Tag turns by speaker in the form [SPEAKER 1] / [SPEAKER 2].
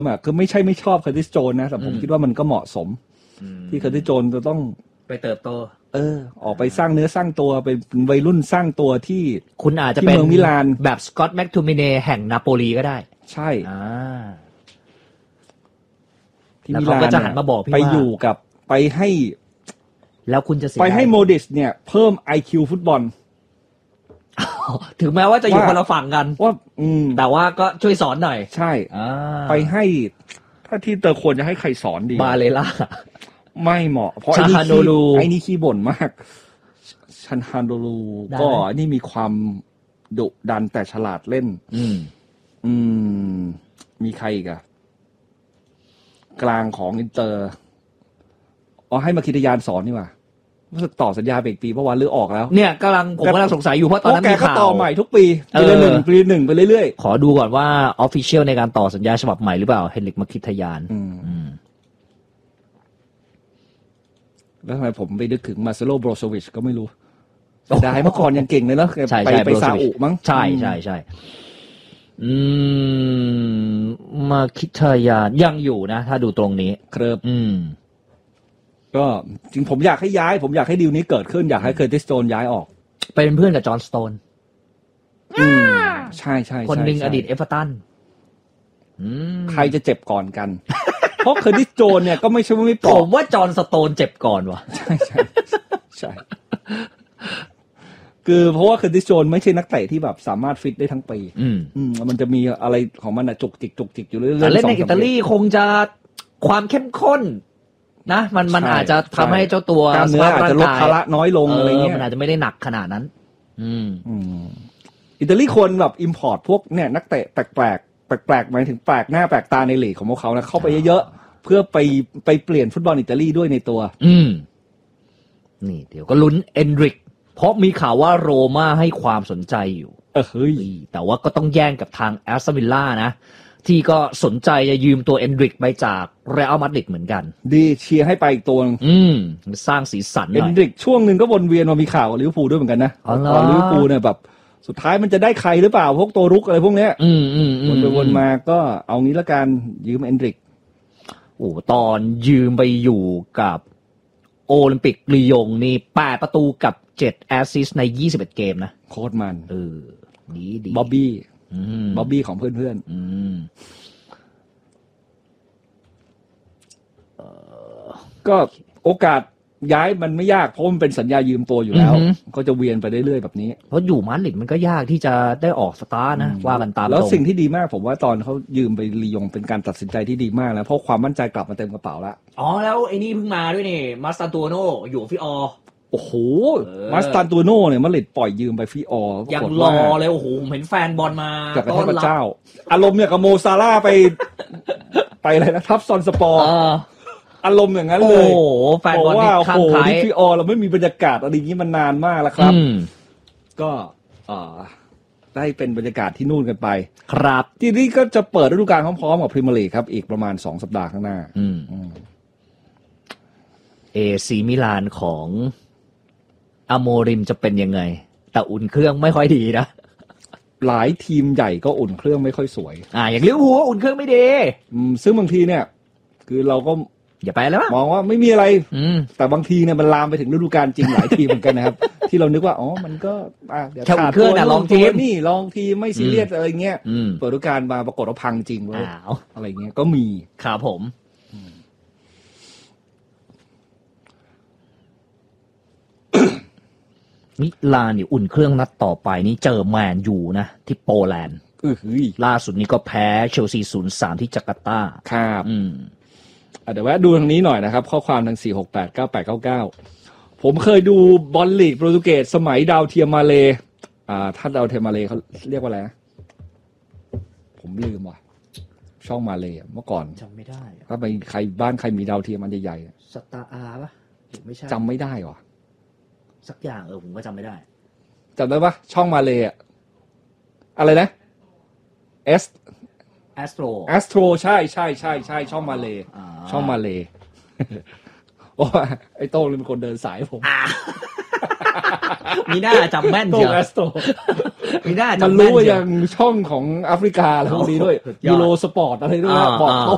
[SPEAKER 1] คือไม่ใช่ไม่ชอบเคอร์ติสโจนนะแต่ผมคิดว่ามันก็เหมาะสมที่เคอร์ติสโจนจะต้อง
[SPEAKER 2] ไปเติบโต
[SPEAKER 1] ออกไปสร้างเนื้อสร้างตัวเป็นวัยรุ่นสร้างตัวที่
[SPEAKER 2] คุณอาจจะเป็นเมืองมิลานแบบสกอตต์แม็กโทมิเนแห่งนาโปลีก็ได้
[SPEAKER 1] ใช่
[SPEAKER 2] ที่มิลานก็จะหันมาบอกพี่ว่า
[SPEAKER 1] ไปอยู่กับไปให้
[SPEAKER 2] แล้วคุณจะ
[SPEAKER 1] ไปให้โมดิสเนี่ยเพิ่ม IQ ฟุตบอล
[SPEAKER 2] ถึงแม้ว่าจะอยู่คนละฝั่งกัน
[SPEAKER 1] ว่า
[SPEAKER 2] แต่ว่าก็ช่วยสอนหน่อย
[SPEAKER 1] ใช่ไปให้ถ้าที่เตอควรจะให้ใครสอนดี
[SPEAKER 2] บาเลล่า
[SPEAKER 1] ไม่เหมาะเพราะไอ้นี่ขี้บ่นมากชันฮานโดลูก็นี่มีความดุดันแต่ฉลาดเล่นมีใครอีกอะกลางของอินเตอร์ให้มาคิดยานสอนนี่ว่าต่อสัญญาอีกปีเพราะว่าเลือกออกแล้ว
[SPEAKER 2] เนี่ยผมกำลังสงสัยอยู่เพราะตอนนั้นมีข่าว
[SPEAKER 1] ต่อใหม่ทุกปีปีละ1ไปเรื่อย
[SPEAKER 2] ๆขอดูก่อนว่าออฟฟิเชียลในการต่อสัญญาฉบับใหม่หรือเปล่าเฮนริกมาคิทยาน
[SPEAKER 1] แล้วทำไมผมไปนึกถึงมาเซโลโบรโซวิชก็ไม่รู้ได้เมื่อก่อนยังเก่งเลยเนาะไปซาอุมั้ง
[SPEAKER 2] ใช่มาคิทยานยังอยู่นะถ้าดูตรงนี้
[SPEAKER 1] ครับก็จริงผมอยากให้ย้ายผมอยากให้ดีลนี้เกิดขึ้นอยากให้เคอร์ติสโจนย้ายออก
[SPEAKER 2] เป็นเพื่อนกับจอห์นสโตน
[SPEAKER 1] ใช่
[SPEAKER 2] คนหนึ่งอดีตเอเวอร์ตัน
[SPEAKER 1] ใครจะเจ็บก่อนกันเพราะเคอร์ติสโจนเนี่ยก็ไม่ใช่ว่าไม่ปลอ
[SPEAKER 2] ผมว่าจอห์นสโตนเจ็บก่อนว่ะ
[SPEAKER 1] ใช่คือเพราะว่าเคอร์ติสโจนไม่ใช่นักเตะที่แบบสามารถฟิตได้ทั้งปีมันจะมีอะไรของมันจุกจิกอยู่เรื่อย
[SPEAKER 2] ๆเล่นในอิตาลีคงจะความเข้มข้นนะมันอาจจะทำให้เจ้าตัว
[SPEAKER 1] กล้ามเนื้ออาจจะลดภาระน้อยลงอะไรเงี้ย
[SPEAKER 2] มันอาจจะไม่ได้หนักขนาดนั้น
[SPEAKER 1] อิตาลีคนแบบอิมพอร์ตพวกเนี่ยนักเตะแปลกหมายถึงแปลกหน้าแปลกตาในลีกของพวกเขานะเข้าไปเยอะๆเพื่อไปเปลี่ยนฟุตบอลอิตาลีด้วยในตัว
[SPEAKER 2] นี่เดี๋ยวก็ลุ้นเอนริกเพราะมีข่าวว่าโรม่าให้ความสนใจอยู่
[SPEAKER 1] เฮ้ย
[SPEAKER 2] แต่ว่าก็ต้องแย่งกับทางแอสตันวิลล่านะที่ก็สนใจจะยืมตัวเอนริกไปจากเรอัลมาดริดเหมือนกัน
[SPEAKER 1] ดีเชียร์ให้ไปอีกตัว
[SPEAKER 2] สร้างสีสันหน่อย
[SPEAKER 1] เอนริกช่วงนึงก็วนเวียนมามีข่าวลิเวอร์พูลด้วยเหมือนกันนะลิเวอร์พูลเนี่ยแบบสุดท้ายมันจะได้ใครหรือเปล่าพวกตัวรุกอะไรพวกเนี้ยวนไปวนมาก็เอางี้ละกันยืมเอนริก
[SPEAKER 2] ตอนยืมไปอยู่กับโอลิมปิกลียงนี่8ประตูกับ7แอสซิสต์ใน21เกมนะ
[SPEAKER 1] โคตรมัน
[SPEAKER 2] ดี
[SPEAKER 1] บ๊อบบี้ของเพื่อนก็โอกาสย้ายมันไม่ยากเพราะมันเป็นสัญญายืมตัวอยู่แล้วก็จะเวียนไปเรื่อยๆแบบนี้
[SPEAKER 2] เพราะอยู่มาดริดมันก็ยากที่จะได้ออกสตาร์ทนะว่ากันตาม
[SPEAKER 1] แล้วสิ่งที่ดีมากผมว่าตอนเขายืมไปลียงเป็นการตัดสินใจที่ดีมากแล้วเพราะความมั่นใจกลับมาเต็มกระเป๋าแล้ว
[SPEAKER 2] แล้วไอ้นี่เพิ่งมาด้วยนี่มาสตาตัวโนอยู่ฟิออ
[SPEAKER 1] โอ้โหมาสตาตัวโนเนี่ยมาดริดปล่อยยืมไปฟิออ
[SPEAKER 2] ยังรอเลยโอ้โหเห็นแฟนบอลมา
[SPEAKER 1] จากประเทศพระเจ้าอารมณ์เนี่ยกับโมซาร่าไปอะไรนะทับซอนสปอร์อารมณ์อย่างนั้นเลย
[SPEAKER 2] โอ้โหแฟนบอลที่ข้างใคร
[SPEAKER 1] ที่ฟิออเราไม่มีบรรยากาศอะไรนี้มันนานมากแล้วครับก็ได้เป็นบรรยากาศที่นู่นกันไป
[SPEAKER 2] ครับ
[SPEAKER 1] ที่นี่ก็จะเปิดฤดูกาลพร้อมๆกับพรีเมียร์ลีกครับอีกประมาณ2สัปดาห์ข้างหน้า
[SPEAKER 2] เอซีมิลานของอโมริมจะเป็นยังไงแต่อุ่นเครื่องไม่ค่อยดีนะ
[SPEAKER 1] หลายทีมใหญ่ก็อุ่นเครื่องไม่ค่อยสวย
[SPEAKER 2] อย่างลิเวอร์พูลอุ่นเครื่องไม่ดี
[SPEAKER 1] ซึ่งบางทีเนี่ยคือเราก็
[SPEAKER 2] อย่าไปแล้ว
[SPEAKER 1] มองว่าไม่มีอะไรแต่บางทีเนี่ยมันลามไปถึงฤดูกาลจริงหลายทีมเหมือนกันนะครับที่เรานึกว่ามันก็
[SPEAKER 2] เดี๋ยวขาดเครื่องลองทีม
[SPEAKER 1] นี่ลองทีมไม่ซีเรียสอะไรเงี้ยเปิดฤดูกาลมาปรากฏว่าพังจริงเว้ยอะไรเงี้ยก็มี
[SPEAKER 2] ครับผมมิลานนี่อุ่นเครื่องนัดต่อไปนี่เจอแมนยูนะที่โปแลนด์ล่าสุดนี้ก็แพ้เชลซี 0-3 ที่จาการ์ตา
[SPEAKER 1] ครับเดี๋ยวแวะดูทางนี้หน่อยนะครับข้อความทาง4689899ผมเคยดูบอลลีกโปรตุเกสสมัยดาวเทียมมาเลถ้าดาวเทียมมาเลเขาเรียกว่าอะไรนะผมลืมว่ะช่องมาเลเมื่อก่อน
[SPEAKER 2] จำไม่ได้
[SPEAKER 1] ถ้าไปใครบ้านใครมีดาวเทียมมันใหญ่
[SPEAKER 2] ๆสตาร์อาร์ป่ะไม่ใช่
[SPEAKER 1] จำไม่ได้ว่ะ
[SPEAKER 2] สักอย่างผมก็จำไม่ได้
[SPEAKER 1] จำได้ปะช่องมาเลอะไรนะแอสโตรใช่ช่องมาเลช่องมาเลโอ้ไอ้โต้งเป็นคนเดินสายผม
[SPEAKER 2] มีหน้าจำแม่นเชียว
[SPEAKER 1] แอสโตร
[SPEAKER 2] มีหน้า
[SPEAKER 1] จำแม่นมันรู้ว่ายังช่องของแอฟริกาแล้วพวกนี้ด้วยยูโรสปอร์ตอะไรด้วยบอก